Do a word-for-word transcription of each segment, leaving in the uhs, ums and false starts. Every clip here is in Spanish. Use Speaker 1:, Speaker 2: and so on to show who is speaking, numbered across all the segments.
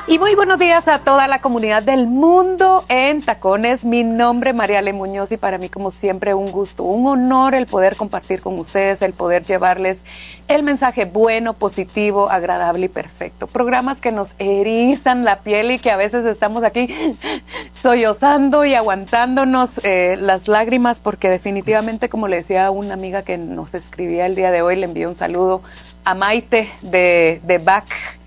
Speaker 1: Y muy buenos días a toda la comunidad del mundo en Tacones. Mi nombre es Mariale Muñoz y para mí, como siempre, un gusto, un honor el poder compartir con ustedes, el poder llevarles el mensaje bueno, positivo, agradable y perfecto. Programas que nos erizan la piel y que a veces estamos aquí sollozando y aguantándonos eh, las lágrimas porque definitivamente, como le decía a una amiga que nos escribía el día de hoy, le envío un saludo a Maite de, de B A C.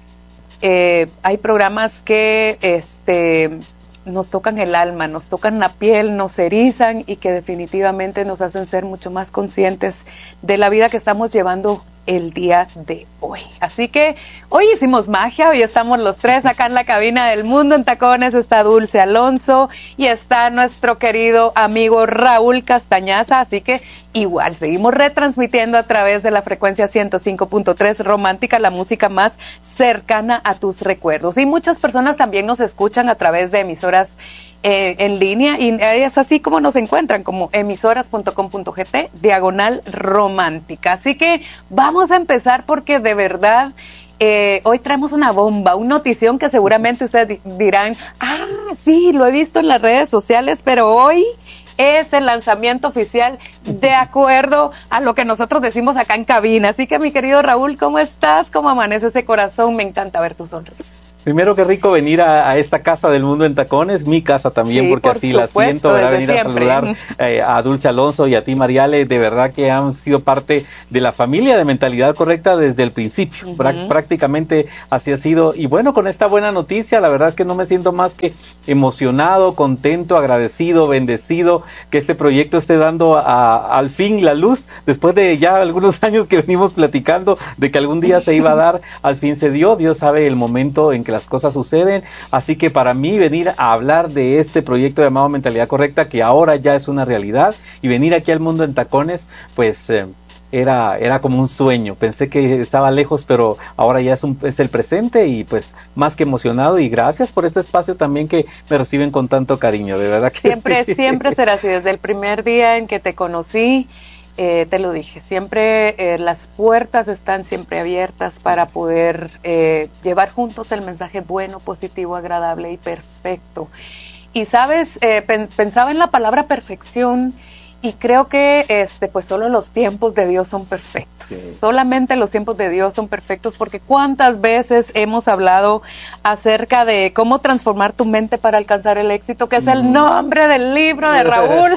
Speaker 1: Eh, hay programas que este, nos tocan el alma, nos tocan la piel, nos erizan y que definitivamente nos hacen ser mucho más conscientes de la vida que estamos llevando el día de hoy. Así que hoy hicimos magia, hoy estamos los tres acá en la cabina del mundo en Tacones. Está Dulce Alonso y está nuestro querido amigo Raúl Castañaza, así que igual seguimos retransmitiendo a través de la frecuencia ciento cinco punto tres Romántica, la música más cercana a tus recuerdos. Y muchas personas también nos escuchan a través de emisoras Eh, en línea, y es así como nos encuentran, como emisoras punto com punto gt diagonal romántica. Así que vamos a empezar porque de verdad eh, hoy traemos una bomba, una notición que seguramente ustedes dirán, ah, sí, lo he visto en las redes sociales, pero hoy es el lanzamiento oficial de acuerdo a lo que nosotros decimos acá en cabina. Así que, mi querido Raúl, ¿cómo estás? ¿Cómo amanece ese corazón? Me encanta ver tus sonrisas.
Speaker 2: Primero, qué rico venir a, a esta casa del mundo en Tacones, mi casa también, sí, porque por así supuesto, la siento, ¿verdad? Venir siempre. A saludar eh, a Dulce Alonso y a ti, Mariale, de verdad que han sido parte de la familia de Mentalidad Correcta desde el principio, uh-huh. Prá- prácticamente así ha sido, y bueno, con esta buena noticia, la verdad que no me siento más que emocionado, contento, agradecido, bendecido, que este proyecto esté dando a, al fin la luz, después de ya algunos años que venimos platicando de que algún día se iba a dar, al fin se dio. Dios sabe el momento en que las cosas suceden, así que para mí venir a hablar de este proyecto llamado Mentalidad Correcta, que ahora ya es una realidad, y venir aquí al mundo en Tacones, pues eh, era era como un sueño. Pensé que estaba lejos, pero ahora ya es, un, es el presente, y pues más que emocionado, y gracias por este espacio también que me reciben con tanto cariño, de verdad que
Speaker 1: siempre, sí. Siempre será así, desde el primer día en que te conocí. Eh, te lo dije, siempre eh, las puertas están siempre abiertas para poder eh, llevar juntos el mensaje bueno, positivo, agradable y perfecto. Y sabes, eh, pen, pensaba en la palabra perfección y creo que este, pues solo los tiempos de Dios son perfectos. Sí. Solamente los tiempos de Dios son perfectos, porque cuántas veces hemos hablado acerca de cómo transformar tu mente para alcanzar el éxito, que es mm. el nombre del libro de Raúl.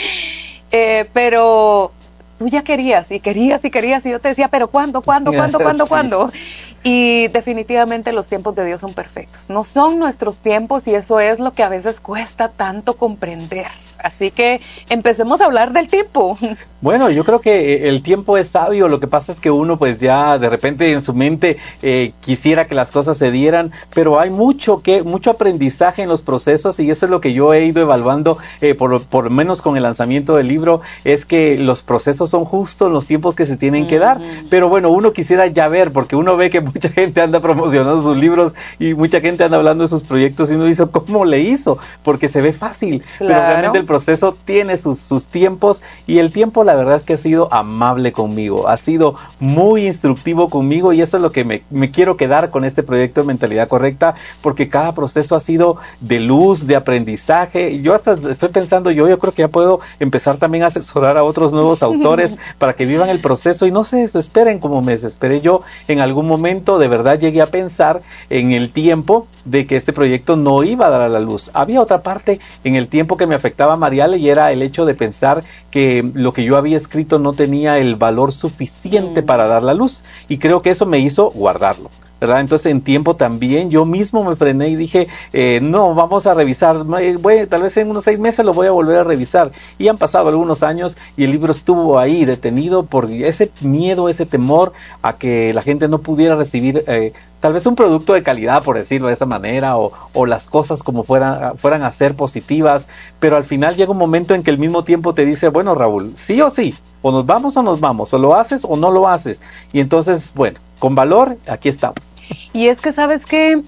Speaker 1: eh, pero tú ya querías y querías y querías y yo te decía, pero ¿cuándo, cuándo, cuándo, cuándo, sí. cuándo? Y definitivamente los tiempos de Dios son perfectos. No son nuestros tiempos y eso es lo que a veces cuesta tanto comprender. Así que empecemos a hablar del tiempo.
Speaker 2: Bueno, yo creo que el tiempo es sabio. Lo que pasa es que uno pues ya de repente en su mente eh, quisiera que las cosas se dieran, pero hay mucho que mucho aprendizaje en los procesos, y eso es lo que yo he ido evaluando eh, por, por lo menos con el lanzamiento del libro, es que los procesos son justos, los tiempos que se tienen mm-hmm. que dar. Pero bueno, uno quisiera ya ver, porque uno ve que mucha gente anda promocionando sus libros y mucha gente anda hablando de sus proyectos y uno dice, ¿cómo le hizo? Porque se ve fácil, claro. Pero realmente el proceso tiene sus, sus tiempos, y el tiempo la verdad es que ha sido amable conmigo, ha sido muy instructivo conmigo, y eso es lo que me, me quiero quedar con este proyecto de Mentalidad Correcta, porque cada proceso ha sido de luz, de aprendizaje, y yo hasta estoy pensando, yo, yo creo que ya puedo empezar también a asesorar a otros nuevos autores para que vivan el proceso y no se desesperen como me desesperé yo en algún momento. De verdad llegué a pensar en el tiempo de que este proyecto no iba a dar a la luz. Había otra parte en el tiempo que me afectaba, Mariale, y era el hecho de pensar que lo que yo había escrito no tenía el valor suficiente mm. para dar la luz, y creo que eso me hizo guardarlo, ¿verdad? Entonces en tiempo también yo mismo me frené y dije, eh, no, vamos a revisar, bueno, tal vez en unos seis meses lo voy a volver a revisar, y han pasado algunos años y el libro estuvo ahí detenido por ese miedo, ese temor a que la gente no pudiera recibir eh, tal vez un producto de calidad, por decirlo de esa manera, o, o las cosas como fueran, fueran a ser positivas, pero al final llega un momento en que el mismo tiempo te dice, bueno, Raúl, sí o sí, o nos vamos o nos vamos, o lo haces o no lo haces, y entonces, bueno, con valor, aquí estamos.
Speaker 1: Y es que, ¿sabes qué?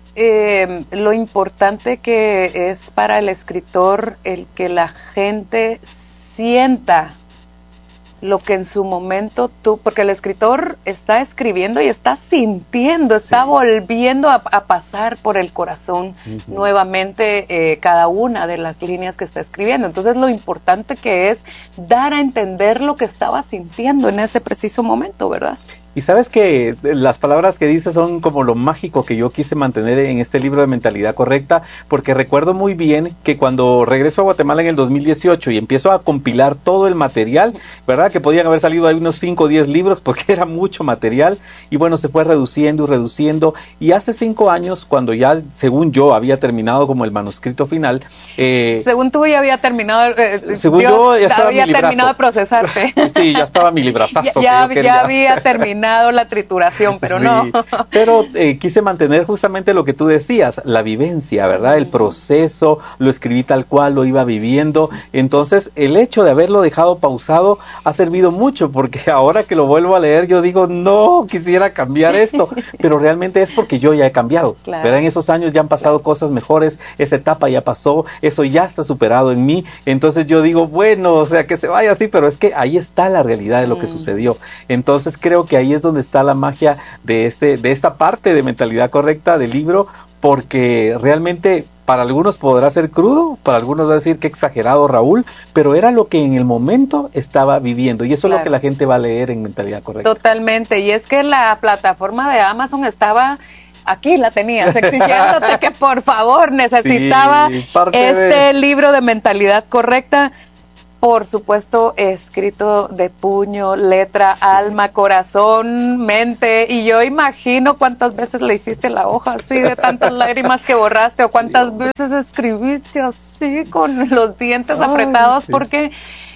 Speaker 1: Eh, lo importante que es para el escritor el que la gente sienta lo que en su momento tú, porque el escritor está escribiendo y está sintiendo, está sí. volviendo a, a pasar por el corazón uh-huh. nuevamente eh, cada una de las líneas que está escribiendo. Entonces lo importante que es dar a entender lo que estaba sintiendo en ese preciso momento, ¿verdad?
Speaker 2: Y sabes que las palabras que dices son como lo mágico que yo quise mantener en este libro de Mentalidad Correcta, porque recuerdo muy bien que cuando regreso a Guatemala en el dos mil dieciocho y empiezo a compilar todo el material, ¿verdad? Que podían haber salido ahí unos cinco o diez libros porque era mucho material, y bueno, se fue reduciendo y reduciendo, y hace cinco años, cuando ya, según yo, había terminado como el manuscrito final...
Speaker 1: Eh, según tú ya había terminado... Eh,
Speaker 2: según
Speaker 1: Dios
Speaker 2: yo ya estaba
Speaker 1: había
Speaker 2: mi librazo.
Speaker 1: terminado de procesarte.
Speaker 2: Sí, ya estaba mi librazazo.
Speaker 1: ya, ya, ya había terminado la trituración, pero sí, no.
Speaker 2: Pero eh, quise mantener justamente lo que tú decías, la vivencia, ¿verdad? El proceso, lo escribí tal cual lo iba viviendo. Entonces, el hecho de haberlo dejado pausado ha servido mucho, porque ahora que lo vuelvo a leer, yo digo, no, quisiera cambiar esto, pero realmente es porque yo ya he cambiado, claro. ¿verdad? En esos años ya han pasado claro. cosas mejores, esa etapa ya pasó, eso ya está superado en mí. Entonces yo digo, bueno, o sea, que se vaya así, pero es que ahí está la realidad de lo que mm. sucedió. Entonces creo que ahí es donde está la magia de este de esta parte de Mentalidad Correcta del libro, porque realmente para algunos podrá ser crudo, para algunos va a decir que exagerado, Raúl, pero era lo que en el momento estaba viviendo, y eso claro. es lo que la gente va a leer en Mentalidad Correcta.
Speaker 1: Totalmente, y es que la plataforma de Amazon estaba... Aquí la tenías, exigiéndote que por favor necesitaba sí, este de... libro de Mentalidad Correcta. Por supuesto, escrito de puño, letra, alma, corazón, mente, y yo imagino cuántas veces le hiciste la hoja así de tantas lágrimas que borraste, o cuántas sí, veces escribiste así con los dientes Ay, apretados, sí. porque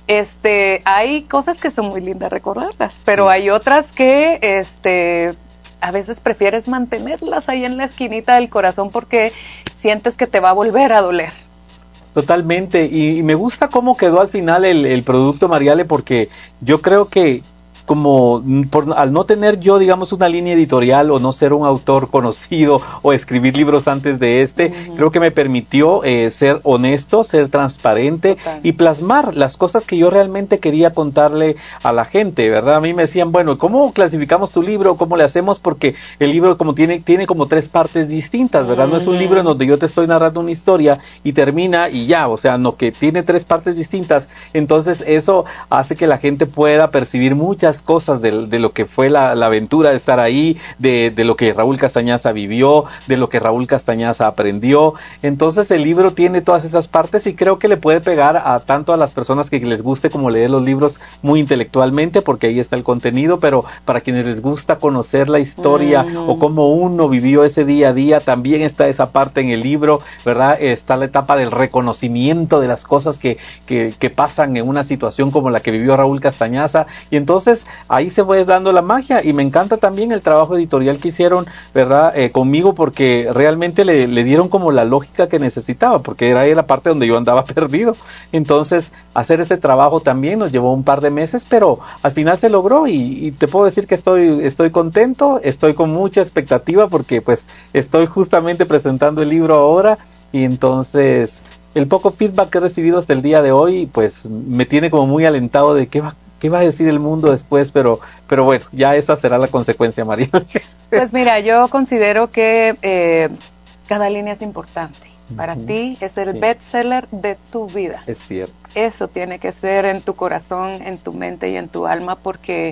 Speaker 1: este hay cosas que son muy lindas recordarlas, pero sí. hay otras que este a veces prefieres mantenerlas ahí en la esquinita del corazón porque sientes que te va a volver a doler.
Speaker 2: Totalmente, y, y me gusta cómo quedó al final el, el producto, Mariale, porque yo creo que como por, al no tener yo, digamos, una línea editorial o no ser un autor conocido o escribir libros antes de este, uh-huh. creo que me permitió eh, ser honesto, ser transparente Total. y plasmar las cosas que yo realmente quería contarle a la gente, ¿verdad? A mí me decían, bueno, ¿cómo clasificamos tu libro? ¿Cómo le hacemos? Porque el libro como tiene, tiene como tres partes distintas, ¿verdad? Uh-huh. No es un libro en donde yo te estoy narrando una historia y termina y ya, o sea, no, que tiene tres partes distintas. Entonces eso hace que la gente pueda percibir muchas cosas de, de lo que fue la, la aventura de estar ahí, de, de lo que Raúl Castañaza vivió, de lo que Raúl Castañaza aprendió. Entonces el libro tiene todas esas partes y creo que le puede pegar a tanto a las personas que les guste como leer los libros muy intelectualmente, porque ahí está el contenido, pero para quienes les gusta conocer la historia mm. o cómo uno vivió ese día a día, también está esa parte en el libro, ¿verdad? Está la etapa del reconocimiento de las cosas que, que, que pasan en una situación como la que vivió Raúl Castañaza, y entonces ahí se fue dando la magia, y me encanta también el trabajo editorial que hicieron, ¿verdad? Eh, conmigo, porque realmente le, le dieron como la lógica que necesitaba, porque era ahí la parte donde yo andaba perdido. Entonces, hacer ese trabajo también nos llevó un par de meses, pero al final se logró, y, y te puedo decir que estoy, estoy contento, estoy con mucha expectativa, porque pues estoy justamente presentando el libro ahora, y entonces el poco feedback que he recibido hasta el día de hoy, pues me tiene como muy alentado de qué va ¿Qué va a decir el mundo después? Pero, pero bueno, ya esa será la consecuencia, María.
Speaker 1: Pues mira, yo considero que eh, cada línea es importante. Para uh-huh. ti es el sí. bestseller de tu vida.
Speaker 2: Es cierto.
Speaker 1: Eso tiene que ser en tu corazón, en tu mente y en tu alma, porque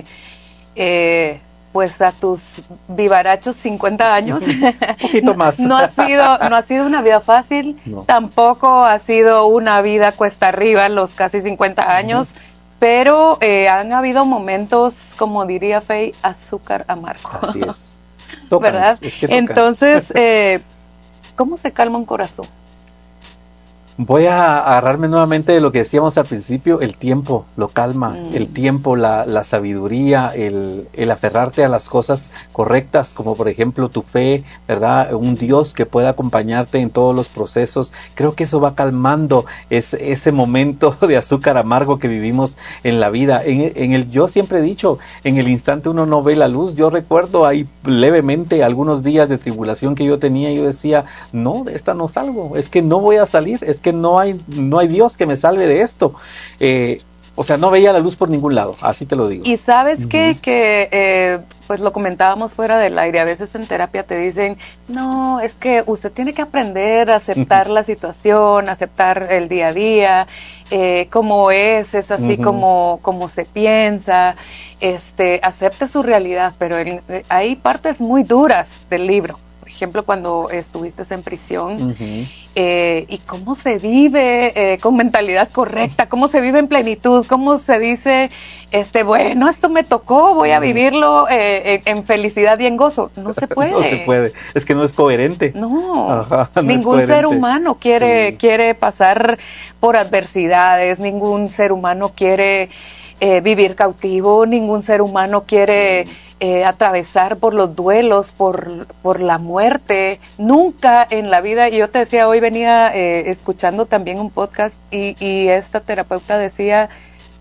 Speaker 1: eh, pues a tus vivarachos cincuenta años,
Speaker 2: un poquito más.
Speaker 1: no, no ha sido, no ha sido una vida fácil,
Speaker 2: no.
Speaker 1: tampoco ha sido una vida cuesta arriba los casi cincuenta años. Uh-huh. Pero eh, han habido momentos, como diría Faye, azúcar amargo.
Speaker 2: Así es. Tocan,
Speaker 1: ¿verdad?
Speaker 2: Es que tocan.
Speaker 1: Entonces, eh, ¿cómo se calma un corazón?
Speaker 2: Voy a agarrarme nuevamente de lo que decíamos al principio, el tiempo lo calma, mm. el tiempo, la, la sabiduría, el, el aferrarte a las cosas correctas, como por ejemplo tu fe, ¿verdad? Un Dios que pueda acompañarte en todos los procesos. Creo que eso va calmando ese, ese momento de azúcar amargo que vivimos en la vida. En, en el, yo siempre he dicho, en el instante uno no ve la luz. Yo recuerdo ahí levemente algunos días de tribulación que yo tenía, y yo decía, no, de esta no salgo, es que no voy a salir, es que no hay no hay Dios que me salve de esto. Eh, O sea, no veía la luz por ningún lado, así te lo digo.
Speaker 1: Y sabes
Speaker 2: Uh-huh.
Speaker 1: que, que eh, pues lo comentábamos fuera del aire, a veces en terapia te dicen, no, es que usted tiene que aprender a aceptar uh-huh. la situación, aceptar el día a día, eh, como es, es así uh-huh. como, como se piensa, este, acepte su realidad, pero el, hay partes muy duras del libro. Por ejemplo, cuando estuviste en prisión, uh-huh. eh, y cómo se vive eh, con mentalidad correcta, cómo se vive en plenitud, cómo se dice, este, bueno, esto me tocó, voy a vivirlo eh, en, en felicidad y en gozo. No se puede.
Speaker 2: No se puede, es que no es coherente.
Speaker 1: No,
Speaker 2: Ajá, no
Speaker 1: ningún ser humano quiere,
Speaker 2: sí.
Speaker 1: quiere pasar por adversidades, ningún ser humano quiere eh, vivir cautivo, ningún ser humano quiere... Sí. Eh, atravesar por los duelos, por, por la muerte, nunca en la vida. Y yo te decía, hoy venía eh, escuchando también un podcast y, y esta terapeuta decía,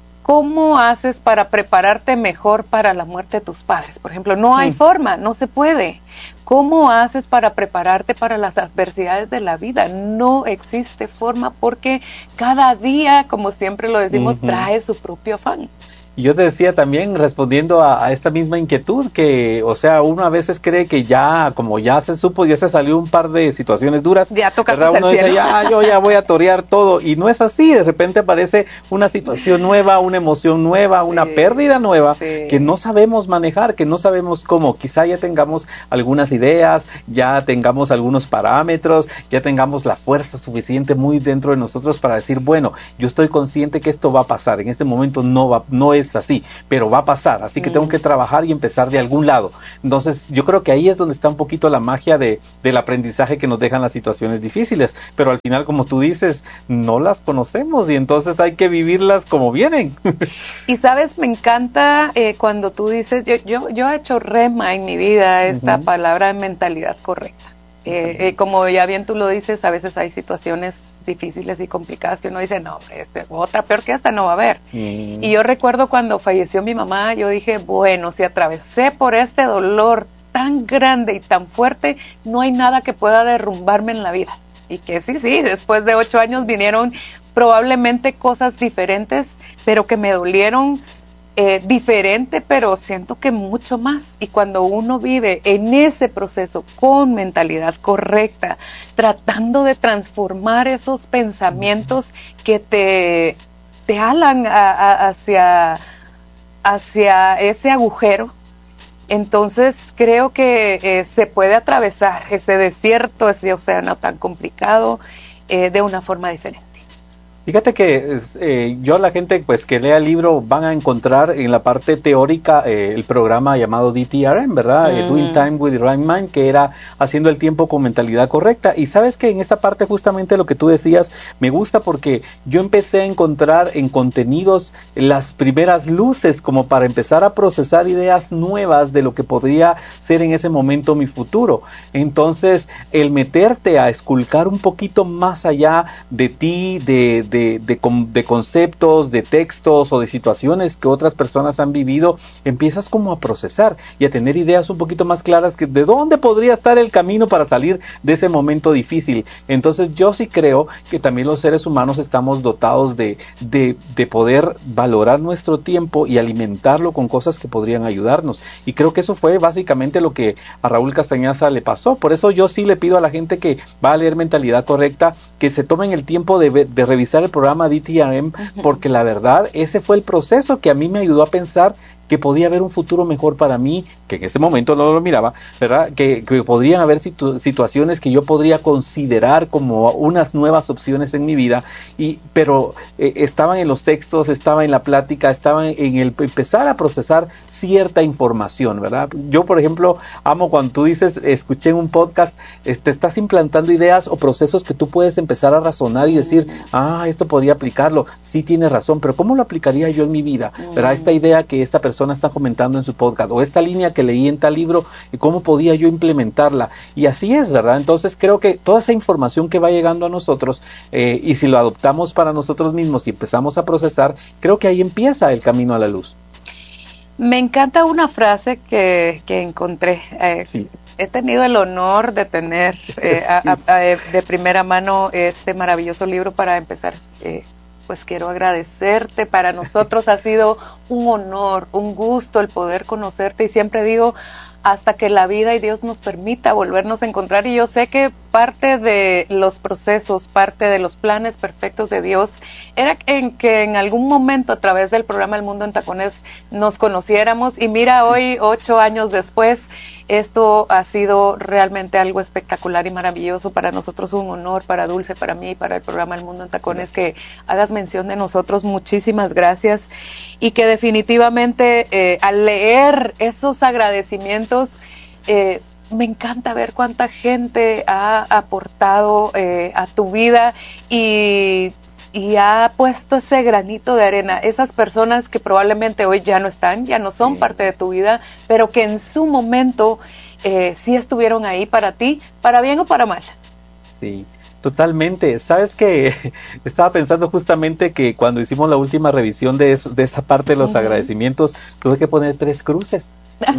Speaker 1: ¿cómo haces para prepararte mejor para la muerte de tus padres? Por ejemplo, no hay sí. forma, no se puede. ¿Cómo haces para prepararte para las adversidades de la vida? No existe forma porque cada día, como siempre lo decimos, uh-huh. trae su propio afán.
Speaker 2: Yo te decía también, respondiendo a, a esta misma inquietud, que, o sea, uno a veces cree que ya, como ya se supo, ya se salió un par de situaciones duras.
Speaker 1: Ya tocaste
Speaker 2: ¿verdad? Uno
Speaker 1: el
Speaker 2: dice,
Speaker 1: cielo.
Speaker 2: ya, yo ya voy a torear todo. Y no es así, de repente aparece una situación nueva, una emoción nueva, sí, una pérdida nueva, sí. que no sabemos manejar, que no sabemos cómo. Quizá ya tengamos algunas ideas, ya tengamos algunos parámetros, ya tengamos la fuerza suficiente muy dentro de nosotros para decir, bueno, yo estoy consciente que esto va a pasar. En este momento no va, no es así, pero va a pasar, así que mm. tengo que trabajar y empezar de algún lado. Entonces yo creo que ahí es donde está un poquito la magia de, del aprendizaje que nos dejan las situaciones difíciles, pero al final, como tú dices, no las conocemos y entonces hay que vivirlas como vienen.
Speaker 1: Y sabes, me encanta eh, cuando tú dices, yo, yo, yo he hecho rema en mi vida esta uh-huh. palabra de mentalidad correcta. Eh, eh, como ya bien tú lo dices, a veces hay situaciones difíciles y complicadas que uno dice, no, este, otra peor que esta no va a haber. Mm. Y yo recuerdo cuando falleció mi mamá, yo dije, bueno, si atravesé por este dolor tan grande y tan fuerte, no hay nada que pueda derrumbarme en la vida. Y que sí, sí, después de ocho años vinieron probablemente cosas diferentes, pero que me dolieron Eh, diferente, pero siento que mucho más. Y cuando uno vive en ese proceso con mentalidad correcta, tratando de transformar esos pensamientos que te, te alan a, a, hacia, hacia ese agujero, entonces creo que eh, se puede atravesar ese desierto, ese océano tan complicado, eh, de una forma diferente.
Speaker 2: Fíjate que eh, yo la gente pues que lea el libro van a encontrar en la parte teórica eh, el programa llamado D T R M, ¿verdad? Mm. Eh, Doing Time with the Right Mind, que era haciendo el tiempo con mentalidad correcta. Y sabes que en esta parte justamente lo que tú decías me gusta porque yo empecé a encontrar en contenidos las primeras luces como para empezar a procesar ideas nuevas de lo que podría ser en ese momento mi futuro. Entonces el meterte a esculcar un poquito más allá de ti, de, de De, de, de conceptos, de textos o de situaciones que otras personas han vivido, empiezas como a procesar y a tener ideas un poquito más claras que de dónde podría estar el camino para salir de ese momento difícil. Entonces yo sí creo que también los seres humanos estamos dotados de, de, de poder valorar nuestro tiempo y alimentarlo con cosas que podrían ayudarnos. Y creo que eso fue básicamente lo que a Raúl Castañaza le pasó. Por eso yo sí le pido a la gente que va a leer Mentalidad Correcta que se tomen el tiempo de, de revisar el programa D T R M, porque la verdad ese fue el proceso que a mí me ayudó a pensar que podía haber un futuro mejor para mí, que en ese momento no lo miraba, ¿verdad? Que, que podrían haber situ- situaciones que yo podría considerar como unas nuevas opciones en mi vida, y pero eh, estaban en los textos, estaban en la plática, estaban en el empezar a procesar cierta información, ¿verdad? Yo, por ejemplo, amo cuando tú dices, escuché en un podcast, este, estás implantando ideas o procesos que tú puedes empezar a razonar y decir, ah, esto podría aplicarlo, sí tienes razón, pero ¿cómo lo aplicaría yo en mi vida? ¿Verdad? Esta idea que esta persona está comentando en su podcast, o esta línea que leí en tal libro, ¿cómo podía yo implementarla? Y así es, ¿verdad? Entonces creo que toda esa información que va llegando a nosotros, eh, y si lo adoptamos para nosotros mismos y empezamos a procesar, creo que ahí empieza el camino a la luz.
Speaker 1: Me encanta una frase que, que encontré. Eh, sí. He tenido el honor de tener eh, sí. a, a, a, de primera mano este maravilloso libro para empezar eh, pues quiero agradecerte. Para nosotros ha sido un honor, un gusto el poder conocerte, y siempre digo, hasta que la vida y Dios nos permita volvernos a encontrar. Y yo sé que parte de los procesos, parte de los planes perfectos de Dios, era en que en algún momento a través del programa El Mundo en Tacones nos conociéramos. Y mira, hoy, ocho años después, esto ha sido realmente algo espectacular y maravilloso. Para nosotros un honor, para Dulce, para mí, para el programa El Mundo en Tacones, que hagas mención de nosotros. Muchísimas gracias. Y que definitivamente eh, al leer esos agradecimientos, eh, me encanta ver cuánta gente ha aportado eh, a tu vida y, y ha puesto ese granito de arena. Esas personas que probablemente hoy ya no están, ya no son sí. parte de tu vida, pero que en su momento eh, sí estuvieron ahí para ti, para bien o para mal.
Speaker 2: Sí. Totalmente. Sabes que estaba pensando justamente que cuando hicimos la última revisión de, eso, de esa parte de los uh-huh. agradecimientos, tuve que poner tres cruces.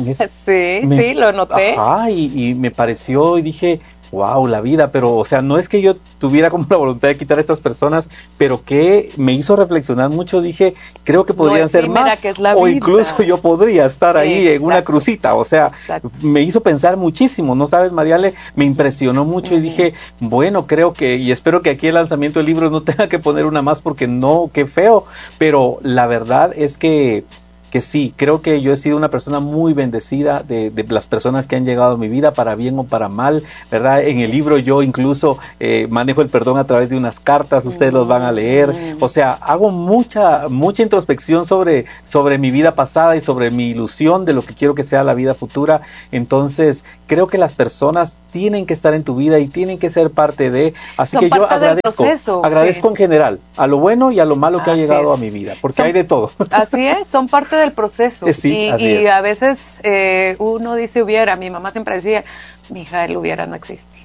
Speaker 1: sí,
Speaker 2: me,
Speaker 1: sí, lo noté.
Speaker 2: Ajá, y, y me pareció y dije, wow, la vida, pero o sea, no es que yo tuviera como la voluntad de quitar a estas personas, pero que me hizo reflexionar mucho. Dije, creo que podrían no ser más,
Speaker 1: que es la
Speaker 2: o
Speaker 1: vida.
Speaker 2: Incluso yo podría estar ahí Exacto. en una crucita, o sea, Exacto. me hizo pensar muchísimo, ¿no sabes, Mariale? Me impresionó mucho uh-huh. y dije, bueno, creo que, y espero que aquí el lanzamiento del libro no tenga que poner una más, porque no, qué feo, pero la verdad es que que sí, creo que yo he sido una persona muy bendecida de, de las personas que han llegado a mi vida, para bien o para mal, ¿verdad? En el libro yo incluso eh, manejo el perdón a través de unas cartas, ustedes los van a leer, o sea, hago mucha mucha introspección sobre, sobre mi vida pasada y sobre mi ilusión de lo que quiero que sea la vida futura. Entonces, creo que las personas tienen que estar en tu vida y tienen que ser parte de, así
Speaker 1: Son
Speaker 2: que yo agradezco,
Speaker 1: proceso,
Speaker 2: agradezco
Speaker 1: sí.
Speaker 2: en general, a lo bueno y a lo malo que
Speaker 1: así
Speaker 2: ha llegado
Speaker 1: es.
Speaker 2: a mi vida, porque
Speaker 1: Son,
Speaker 2: hay de todo.
Speaker 1: Así es, son parte del proceso.
Speaker 2: Sí,
Speaker 1: y
Speaker 2: así
Speaker 1: y
Speaker 2: es.
Speaker 1: a veces eh, uno dice hubiera, mi mamá siempre decía, mija, el hubiera no existe.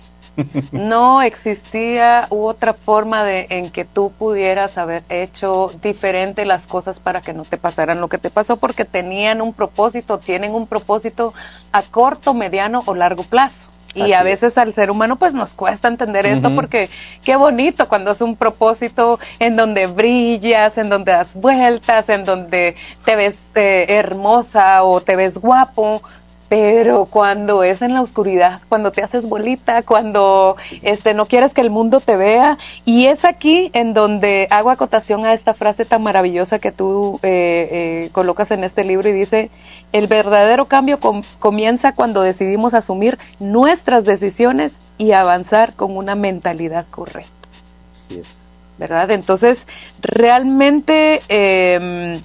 Speaker 1: No existía otra forma de en que tú pudieras haber hecho diferente las cosas para que no te pasaran lo que te pasó, porque tenían un propósito, tienen un propósito a corto, mediano o largo plazo. Y Así a veces es. al ser humano pues nos cuesta entender uh-huh. esto, porque qué bonito cuando es un propósito en donde brillas, en donde das vueltas, en donde te ves eh, hermosa o te ves guapo. Pero cuando es en la oscuridad, cuando te haces bolita, cuando este no quieres que el mundo te vea, y es aquí en donde hago acotación a esta frase tan maravillosa que tú eh, eh, colocas en este libro, y dice, el verdadero cambio com- comienza cuando decidimos asumir nuestras decisiones y avanzar con una mentalidad correcta.
Speaker 2: Así es.
Speaker 1: ¿Verdad? Entonces, realmente... Eh,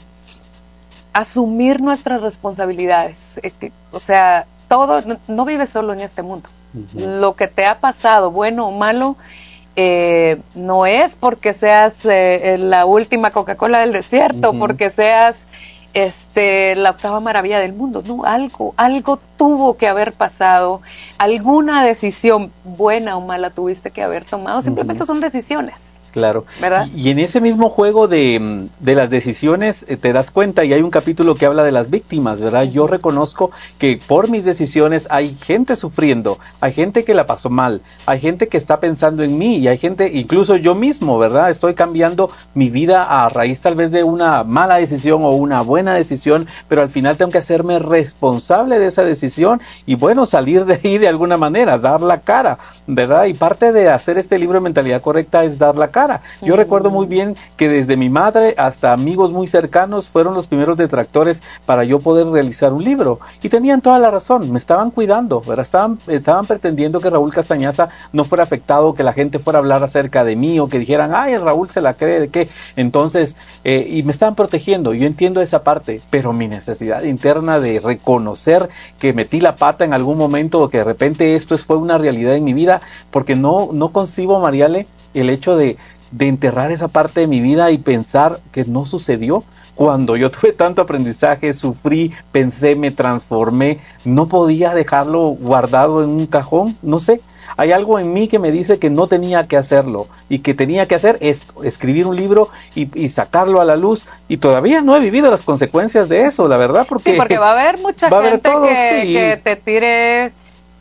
Speaker 1: asumir nuestras responsabilidades, eh, que, o sea, todo, no, no vives solo en este mundo. Uh-huh. Lo que te ha pasado, bueno o malo, eh, no es porque seas eh, la última Coca-Cola del desierto, uh-huh. porque seas este la octava maravilla del mundo, no, algo, algo tuvo que haber pasado, alguna decisión buena o mala tuviste que haber tomado, simplemente uh-huh. son decisiones.
Speaker 2: Claro,
Speaker 1: ¿verdad?
Speaker 2: Y, y en ese mismo juego de, de las decisiones eh, te das cuenta, y hay un capítulo que habla de las víctimas, ¿verdad? Yo reconozco que por mis decisiones hay gente sufriendo, hay gente que la pasó mal, hay gente que está pensando en mí, y hay gente, incluso yo mismo, ¿verdad? Estoy cambiando mi vida a raíz tal vez de una mala decisión o una buena decisión, pero al final tengo que hacerme responsable de esa decisión y bueno, salir de ahí de alguna manera, dar la cara, ¿verdad? Y parte de hacer este libro de Mentalidad Correcta es dar la cara. Yo uh-huh. recuerdo muy bien que desde mi madre hasta amigos muy cercanos fueron los primeros detractores para yo poder realizar un libro, y tenían toda la razón, me estaban cuidando, ¿verdad? Estaban, estaban pretendiendo que Raúl Castañaza no fuera afectado, que la gente fuera a hablar acerca de mí, o que dijeran, ay, el Raúl se la cree de qué, entonces, eh, y me estaban protegiendo. Yo entiendo esa parte, pero mi necesidad interna de reconocer que metí la pata en algún momento, o que de repente esto fue una realidad en mi vida, porque no, no concibo, Mariale, el hecho de, de enterrar esa parte de mi vida y pensar que no sucedió. Cuando yo tuve tanto aprendizaje, sufrí, pensé, me transformé, no podía dejarlo guardado en un cajón, no sé. Hay algo en mí que me dice que no tenía que hacerlo, y que tenía que hacer esto, escribir un libro y, y sacarlo a la luz, y todavía no he vivido las consecuencias de eso, la verdad, porque...
Speaker 1: Sí, porque va a haber mucha gente haber todo, que, sí. que te tire...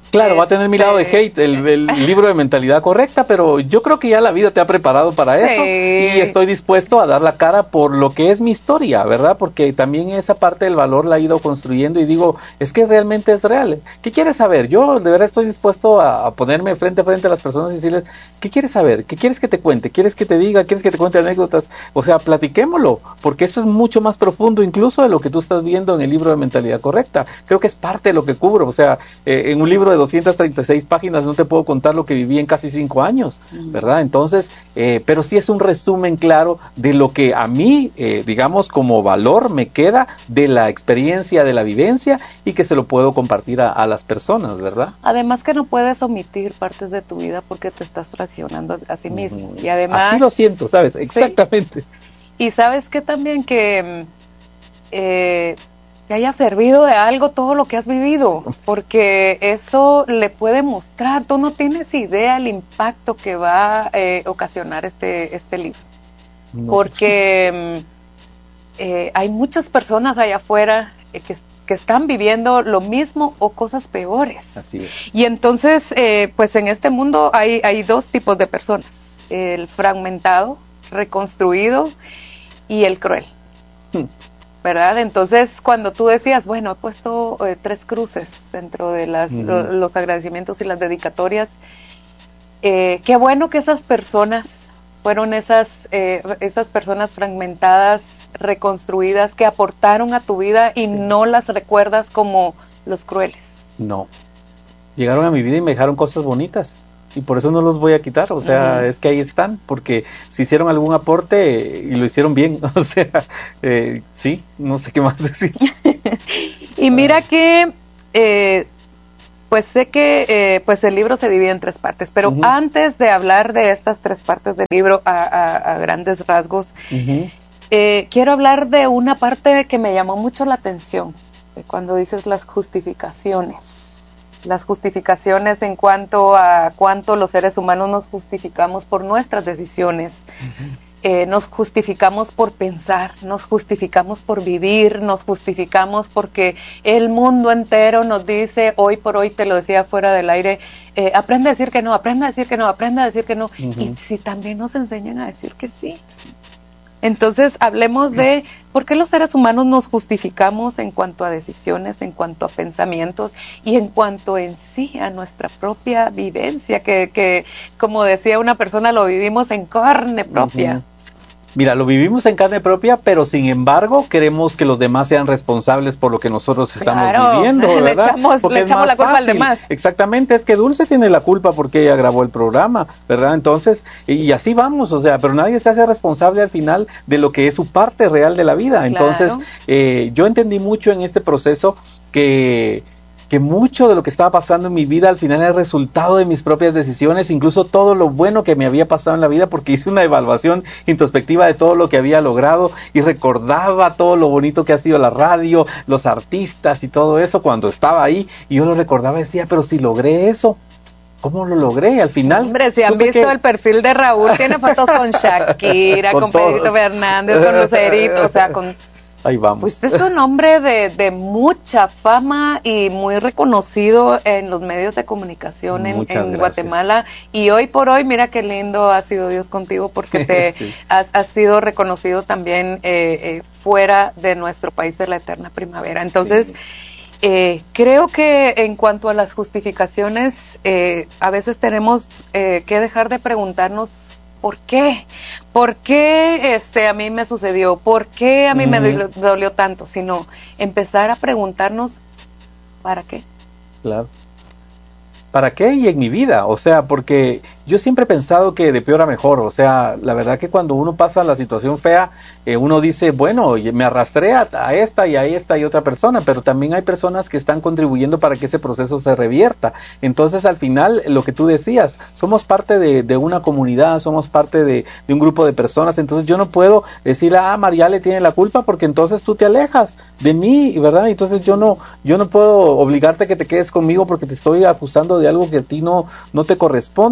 Speaker 2: Claro, este... va a tener mi lado de hate, el, el libro de mentalidad correcta, pero yo creo que ya la vida te ha preparado para sí. eso y estoy dispuesto a dar la cara por lo que es mi historia, ¿verdad? Porque también esa parte del valor la he ido construyendo y digo, es que realmente es real. ¿Qué quieres saber? Yo de verdad estoy dispuesto a, a ponerme frente a frente a las personas y decirles, ¿qué quieres saber? ¿Qué quieres que te cuente? ¿Quieres que te diga? ¿Quieres que te cuente anécdotas? O sea, platiquémoslo, porque esto es mucho más profundo incluso de lo que tú estás viendo en el libro de mentalidad correcta. Creo que es parte de lo que cubro, o sea, eh, en un libro de doscientas treinta y seis páginas no te puedo contar lo que viví en casi cinco años, ¿verdad? Entonces, eh, pero sí es un resumen claro de lo que a mí, eh, digamos, como valor me queda de la experiencia, de la vivencia y que se lo puedo compartir a, a las personas, ¿verdad?
Speaker 1: Además que no puedes omitir partes de tu vida porque te estás traicionando a sí mismo. Mm. Y además...
Speaker 2: Así lo siento, ¿sabes? Exactamente.
Speaker 1: Sí. Y sabes que también que... Eh, te haya servido de algo todo lo que has vivido, porque eso le puede mostrar, tú no tienes idea el impacto que va a eh, ocasionar este, este libro, no. porque eh, hay muchas personas allá afuera eh, que, que están viviendo lo mismo o cosas peores.
Speaker 2: Así es.
Speaker 1: Y entonces, eh, pues en este mundo hay, hay dos tipos de personas, el fragmentado, reconstruido y el cruel. Hmm. ¿Verdad? Entonces, cuando tú decías, bueno, he puesto eh, tres cruces dentro de las, uh-huh. lo, los agradecimientos y las dedicatorias, eh, qué bueno que esas personas fueron esas, eh, esas personas fragmentadas, reconstruidas, que aportaron a tu vida y sí. no las recuerdas como los crueles.
Speaker 2: No. Llegaron a mi vida y me dejaron cosas bonitas. Y por eso no los voy a quitar, o sea, uh-huh. es que ahí están, porque si hicieron algún aporte y lo hicieron bien, o sea, eh, sí, no sé qué más decir.
Speaker 1: Y mira que, eh, pues sé que eh, pues el libro se divide en tres partes, pero uh-huh. antes de hablar de estas tres partes del libro a, a, a grandes rasgos, uh-huh. eh, quiero hablar de una parte que me llamó mucho la atención, eh, cuando dices las justificaciones. Las justificaciones en cuanto a cuánto los seres humanos nos justificamos por nuestras decisiones, uh-huh. eh, nos justificamos por pensar, nos justificamos por vivir, nos justificamos porque el mundo entero nos dice, hoy por hoy, te lo decía fuera del aire, eh, aprende a decir que no, aprende a decir que no, aprende a decir que no, uh-huh. y si también nos enseñan a decir que sí. Entonces, hablemos de por qué los seres humanos nos justificamos en cuanto a decisiones, en cuanto a pensamientos y en cuanto en sí a nuestra propia vivencia, que, que como decía una persona, lo vivimos en carne propia. Uh-huh.
Speaker 2: Mira, lo vivimos en carne propia, pero sin embargo queremos que los demás sean responsables por lo que nosotros estamos claro, viviendo, ¿verdad?
Speaker 1: Le echamos, le echamos la culpa fácil. Al demás.
Speaker 2: Exactamente, es que Dulce tiene la culpa porque ella grabó el programa, ¿verdad? Entonces, y así vamos, o sea, pero nadie se hace responsable al final de lo que es su parte real de la vida. Entonces, claro. eh, yo entendí mucho en este proceso que... que mucho de lo que estaba pasando en mi vida al final es resultado de mis propias decisiones, incluso todo lo bueno que me había pasado en la vida, porque hice una evaluación introspectiva de todo lo que había logrado y recordaba todo lo bonito que ha sido la radio, los artistas y todo eso cuando estaba ahí, y yo lo recordaba y decía, pero si logré eso, ¿cómo lo logré? Al final...
Speaker 1: Hombre, si han visto que... el perfil de Raúl, tiene fotos con Shakira, con, con Pedrito Fernández, con Lucerito, o sea, con...
Speaker 2: Ahí vamos.
Speaker 1: Pues es un hombre de, de mucha fama y muy reconocido en los medios de comunicación en, en Guatemala. Y hoy por hoy, mira qué lindo ha sido Dios contigo, porque te sí. has, has sido reconocido también eh, eh, fuera de nuestro país de la eterna primavera. Entonces, sí. eh, creo que en cuanto a las justificaciones, eh, a veces tenemos eh, que dejar de preguntarnos ¿por qué? ¿Por qué este, a mí me sucedió? ¿Por qué a mí uh-huh. me dolió, dolió tanto? Sino empezar a preguntarnos, ¿para qué?
Speaker 2: Claro. ¿Para qué? Y en mi vida, o sea, porque yo siempre he pensado que de peor a mejor, o sea, la verdad que cuando uno pasa la situación fea, eh, uno dice, bueno, me arrastré a, a esta y a esta y otra persona, pero también hay personas que están contribuyendo para que ese proceso se revierta. Entonces, al final, lo que tú decías, somos parte de, de una comunidad, somos parte de, de un grupo de personas, entonces yo no puedo decir, ah, Mariale tiene la culpa, porque entonces tú te alejas de mí, ¿verdad? Entonces yo no, yo no puedo obligarte a que te quedes conmigo porque te estoy acusando de algo que a ti no, no te corresponde, y así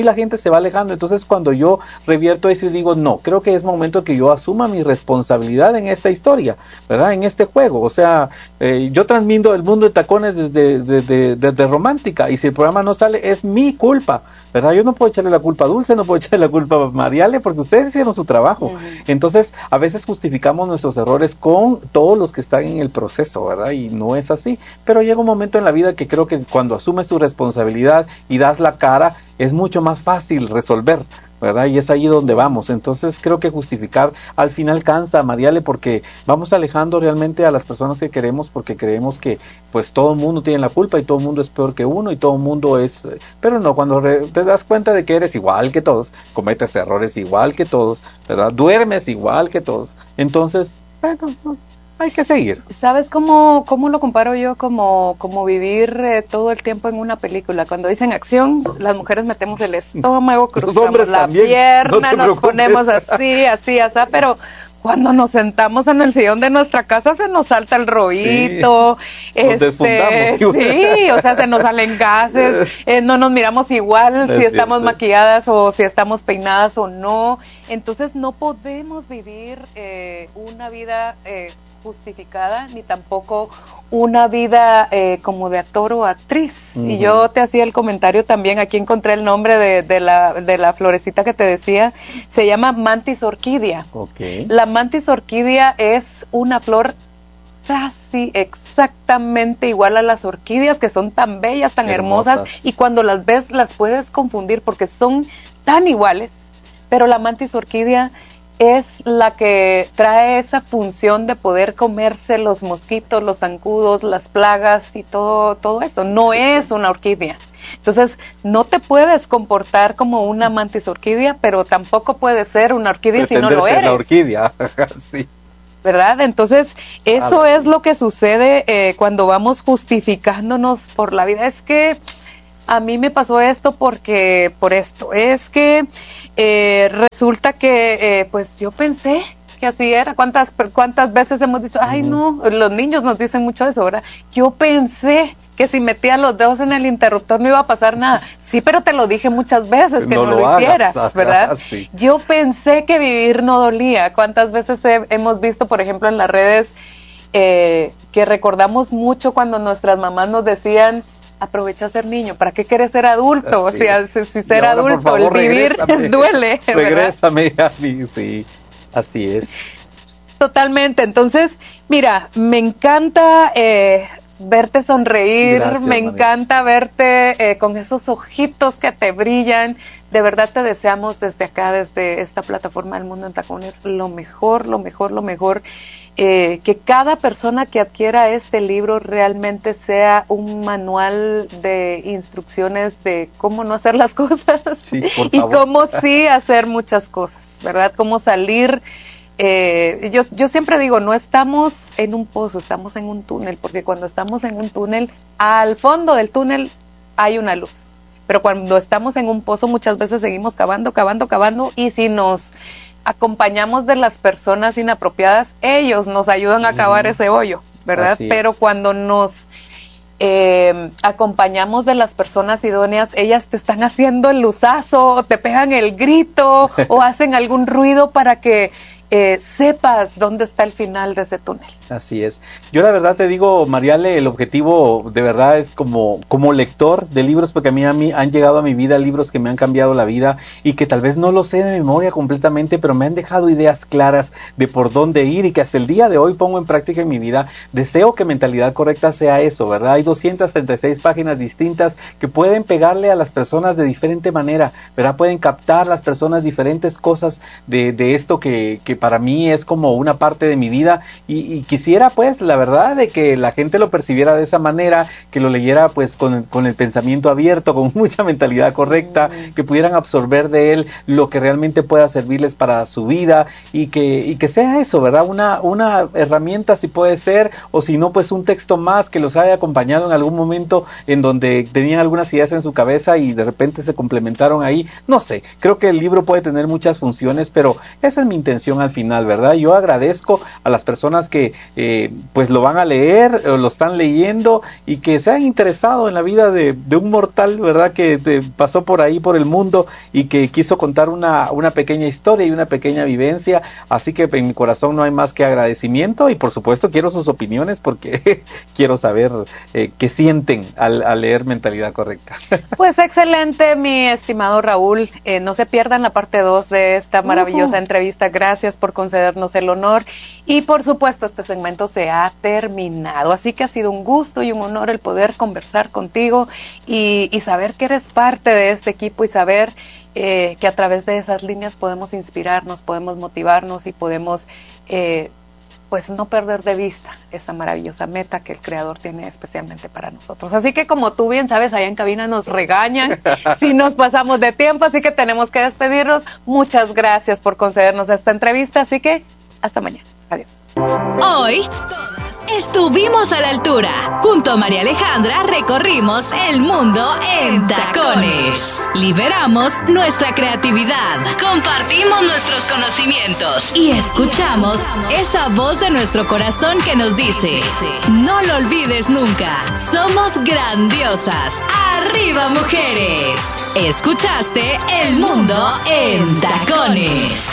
Speaker 2: así la gente se va alejando. Entonces cuando yo revierto eso y digo, no, creo que es momento que yo asuma mi responsabilidad en esta historia, ¿verdad? En este juego, o sea, eh, yo transmito el mundo de tacones desde, desde, desde Romántica, y si el programa no sale, es mi culpa, ¿verdad? Yo no puedo echarle la culpa a Dulce, no puedo echarle la culpa a Mariale, porque ustedes hicieron su trabajo. Uh-huh. Entonces, a veces justificamos nuestros errores con todos los que están en el proceso, ¿verdad? Y no es así. Pero llega un momento en la vida que creo que cuando asumes tu responsabilidad y das la cara, es mucho más fácil resolver, ¿verdad? Y es ahí donde vamos. Entonces creo que justificar al final cansa, Mariale, porque vamos alejando realmente a las personas que queremos, porque creemos que pues todo el mundo tiene la culpa y todo el mundo es peor que uno y todo el mundo es... Pero no, cuando re- te das cuenta de que eres igual que todos, cometes errores igual que todos, ¿verdad? Duermes igual que todos. Entonces, bueno, no, hay que seguir.
Speaker 1: ¿Sabes cómo, cómo lo comparo yo? Como, como vivir eh, todo el tiempo en una película. Cuando dicen acción, las mujeres metemos el estómago, cruzamos la
Speaker 2: también,
Speaker 1: pierna,
Speaker 2: no
Speaker 1: nos ponemos así, así, así, pero cuando nos sentamos en el sillón de nuestra casa se nos salta el roíto, sí, este, sí, o sea, se nos salen gases, eh, no nos miramos igual es si estamos cierto. maquilladas o si estamos peinadas o no. Entonces no podemos vivir eh, una vida eh, justificada, ni tampoco una vida eh, como de actor o actriz. Uh-huh. Y yo te hacía el comentario también, aquí encontré el nombre de, de, la, de la florecita que te decía, se llama Mantis orquídea.
Speaker 2: Okay.
Speaker 1: La Mantis orquídea es una flor casi exactamente igual a las orquídeas, que son tan bellas, tan hermosas, hermosas, y cuando las ves las puedes confundir porque son tan iguales, pero la Mantis orquídea es la que trae esa función de poder comerse los mosquitos, los zancudos, las plagas y todo, todo esto. No es una orquídea. Entonces, no te puedes comportar como una Mantis orquídea, pero tampoco puedes ser una orquídea si no lo eres.
Speaker 2: La orquídea, sí.
Speaker 1: ¿Verdad? Entonces, eso vale. es lo que sucede eh, cuando vamos justificándonos por la vida. Es que a mí me pasó esto porque, por esto, es que eh, resulta que, eh, pues yo pensé que así era. ¿Cuántas, cuántas veces hemos dicho, ay no, los niños nos dicen mucho eso, ¿verdad? Yo pensé que si metía los dedos en el interruptor no iba a pasar nada. Sí, pero te lo dije muchas veces que no, no lo, lo hicieras, hagas, ¿verdad? Sí. Yo pensé que vivir no dolía. ¿Cuántas veces he, hemos visto, por ejemplo, en las redes, eh, que recordamos mucho cuando nuestras mamás nos decían, aprovecha ser niño, ¿para qué quieres ser adulto? Sí. O sea, si, si ser ahora, adulto, favor, el vivir regrésame, duele, ¿verdad?
Speaker 2: Regrésame a mí, sí, así es.
Speaker 1: Totalmente, entonces, mira, me encanta eh, verte sonreír, Gracias, me María. encanta verte eh, con esos ojitos que te brillan. De verdad te deseamos desde acá, desde esta plataforma del Mundo en Tacones, lo mejor, lo mejor, lo mejor. Eh, que cada persona que adquiera este libro realmente sea un manual de instrucciones de cómo no hacer las cosas
Speaker 2: sí,
Speaker 1: y cómo sí hacer muchas cosas, ¿verdad? Cómo salir. Eh, yo, yo siempre digo, no estamos en un pozo, estamos en un túnel, porque cuando estamos en un túnel, al fondo del túnel hay una luz, pero cuando estamos en un pozo muchas veces seguimos cavando, cavando, cavando, y si nos acompañamos de las personas inapropiadas, ellos nos ayudan a acabar ese hoyo, ¿verdad? Pero cuando nos eh, acompañamos de las personas idóneas, ellas te están haciendo el luzazo, o te pegan el grito, o hacen algún ruido para que eh, sepas dónde está el final de ese túnel.
Speaker 2: Así es. Yo la verdad te digo, Mariale, el objetivo de verdad es como, como lector de libros, porque a mí, a mí han llegado a mi vida libros que me han cambiado la vida y que tal vez no lo sé de memoria completamente, pero me han dejado ideas claras de por dónde ir y que hasta el día de hoy pongo en práctica en mi vida. Deseo que Mentalidad Correcta sea eso, ¿verdad? Hay doscientas treinta y seis páginas distintas que pueden pegarle a las personas de diferente manera, ¿verdad? Pueden captar las personas diferentes cosas de, de esto que, que para mí es como una parte de mi vida y, y quisiera pues la verdad de que la gente lo percibiera de esa manera, que lo leyera pues con, con el pensamiento abierto, con mucha mentalidad correcta, mm. que pudieran absorber de él lo que realmente pueda servirles para su vida y que, y que sea eso, ¿verdad? Una, una herramienta si puede ser, o si no pues un texto más que los haya acompañado en algún momento en donde tenían algunas ideas en su cabeza y de repente se complementaron ahí, no sé, creo que el libro puede tener muchas funciones, pero esa es mi intención al final, ¿verdad? Yo agradezco a las personas que eh, pues lo van a leer, o lo están leyendo y que se han interesado en la vida de, de un mortal, ¿verdad? Que te pasó por ahí, por el mundo y que quiso contar una, una pequeña historia y una pequeña vivencia. Así que en mi corazón no hay más que agradecimiento y por supuesto quiero sus opiniones porque quiero saber eh, qué sienten al, al leer Mentalidad Correcta. Pues
Speaker 1: excelente, mi estimado Raúl. Eh, no se pierdan la parte dos de esta maravillosa uh-huh. entrevista. Gracias por concedernos el honor. Y por supuesto, este segmento se ha terminado. Así que ha sido un gusto y un honor el poder conversar contigo y, y saber que eres parte de este equipo y saber eh, que a través de esas líneas podemos inspirarnos, podemos motivarnos y podemos eh, pues no perder de vista esa maravillosa meta que el Creador tiene especialmente para nosotros. Así que como tú bien sabes, allá en cabina nos regañan si nos pasamos de tiempo, así que tenemos que despedirnos. Muchas gracias por concedernos esta entrevista, así que hasta mañana. Adiós.
Speaker 3: Hoy todas estuvimos a la altura. Junto a María Alejandra recorrimos el mundo en tacones. Liberamos nuestra creatividad, compartimos nuestros conocimientos y escuchamos esa voz de nuestro corazón que nos dice: no lo olvides nunca, somos grandiosas. ¡Arriba, mujeres! Escuchaste El Mundo en Tacones.